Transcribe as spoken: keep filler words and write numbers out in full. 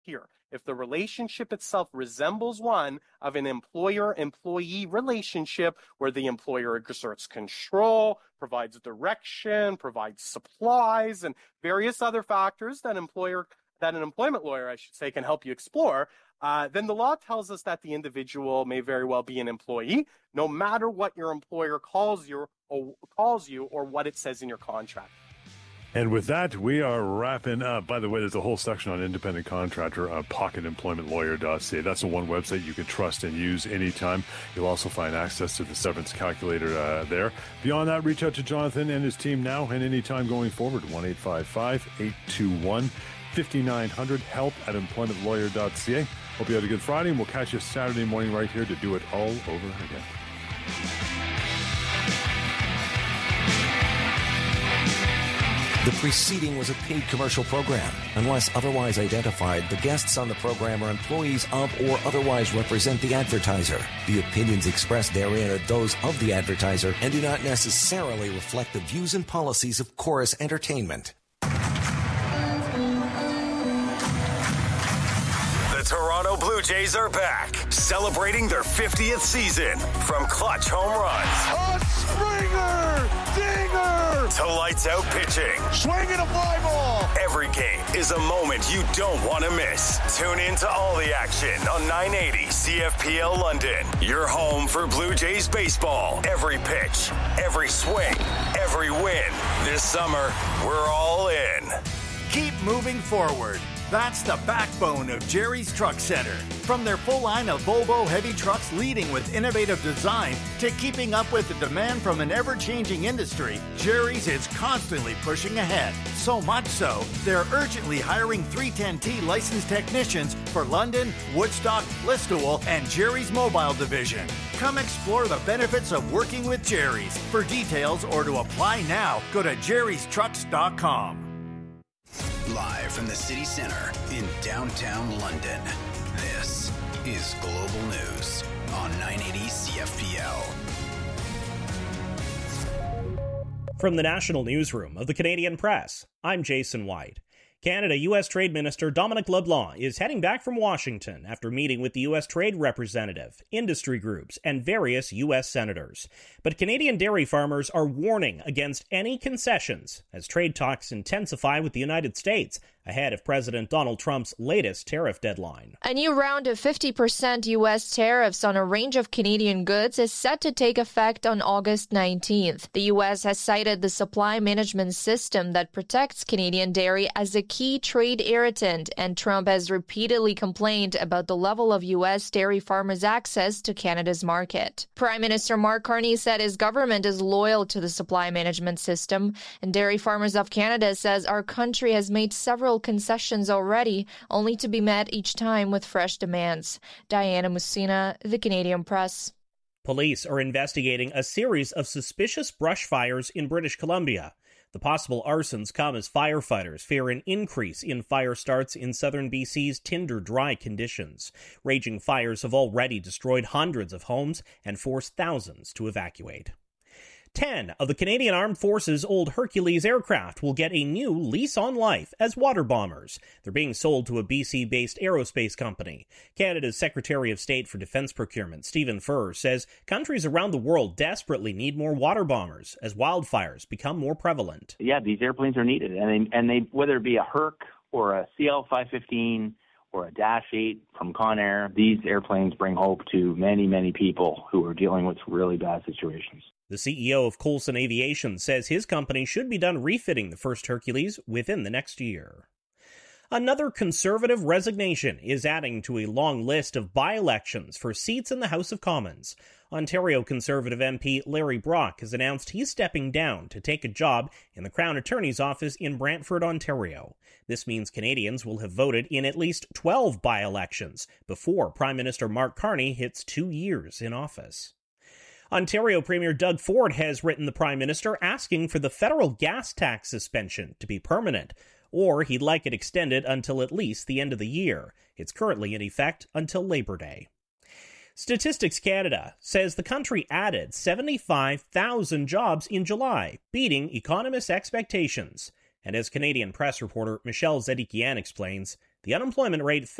here. If the relationship itself resembles one of an employer-employee relationship where the employer exerts control, provides direction, provides supplies, and various other factors that employer that an employment lawyer, I should say, can help you explore, uh, then the law tells us that the individual may very well be an employee, no matter what your employer calls you or calls you or what it says in your contract. And with that, we are wrapping up. By the way, there's a whole section on independent contractor on pocket employment lawyer dot c a. That's the one website you can trust and use anytime. You'll also find access to the severance calculator uh, there. Beyond that, reach out to Jonathan and his team now and anytime going forward. one eight five five, eight two one, five nine zero zero, help at employment lawyer dot c a. Hope you had a good Friday, and we'll catch you Saturday morning right here to do it all over again. The preceding was a paid commercial program. Unless otherwise identified, the guests on the program are employees of or otherwise represent the advertiser. The opinions expressed therein are those of the advertiser and do not necessarily reflect the views and policies of Chorus Entertainment. The Toronto Blue Jays are back, celebrating their fiftieth season. From clutch home runs, a Springer, dinger, to lights out pitching, swinging a fly ball. Every game is a moment you don't want to miss. Tune in to all the action on nine eighty C F P L London. Your home for Blue Jays baseball. Every pitch, every swing, every win. This summer, we're all in. Keep moving forward. That's the backbone of Jerry's Truck Center. From their full line of Volvo heavy trucks leading with innovative design to keeping up with the demand from an ever-changing industry, Jerry's is constantly pushing ahead. So much so, they're urgently hiring three ten T licensed technicians for London, Woodstock, Listowel, and Jerry's Mobile Division. Come explore the benefits of working with Jerry's. For details or to apply now, go to jerrys trucks dot com. Live from the city center in downtown London, this is Global News on nine eighty C F P L. From the National Newsroom of the Canadian Press, I'm Jason White. Canada U S Trade Minister Dominic LeBlanc is heading back from Washington after meeting with the U S Trade Representative, industry groups, and various U S senators. But Canadian dairy farmers are warning against any concessions as trade talks intensify with the United States ahead of President Donald Trump's latest tariff deadline. A new round of fifty percent U S tariffs on a range of Canadian goods is set to take effect on August nineteenth. The U S has cited the supply management system that protects Canadian dairy as a key trade irritant, and Trump has repeatedly complained about the level of U S dairy farmers' access to Canada's market. Prime Minister Mark Carney said his government is loyal to the supply management system, and Dairy Farmers of Canada says our country has made several concessions already, only to be met each time with fresh demands. Diana Musina, The Canadian Press. Police are investigating a series of suspicious brush fires in British Columbia. The possible arsons come as firefighters fear an increase in fire starts in southern B C's tinder dry conditions. Raging fires have already destroyed hundreds of homes and forced thousands to evacuate. Ten of the Canadian Armed Forces' old Hercules aircraft will get a new lease on life as water bombers. They're being sold to a B C-based aerospace company. Canada's Secretary of State for Defense Procurement, Stephen Furr, says countries around the world desperately need more water bombers as wildfires become more prevalent. Yeah, these airplanes are needed, and they, and they whether it be a Herc or a C L five fifteen or a Dash eight from Conair, these airplanes bring hope to many, many people who are dealing with really bad situations. The C E O of Coulson Aviation says his company should be done refitting the first Hercules within the next year. Another Conservative resignation is adding to a long list of by-elections for seats in the House of Commons. Ontario Conservative M P Larry Brock has announced he's stepping down to take a job in the Crown Attorney's office in Brantford, Ontario. This means Canadians will have voted in at least twelve by-elections before Prime Minister Mark Carney hits two years in office. Ontario Premier Doug Ford has written the Prime Minister asking for the federal gas tax suspension to be permanent, or he'd like it extended until at least the end of the year. It's currently in effect until Labor Day. Statistics Canada says the country added seventy-five thousand jobs in July, beating economists' expectations. And as Canadian Press reporter Michelle Zedekian explains, The unemployment rate